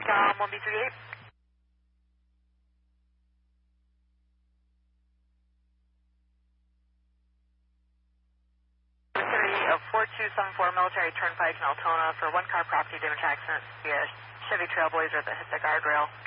1B38. Of 4274 Military Turnpike in Altona for one car property damage accident via Chevy Trailblazer that hit the guardrail.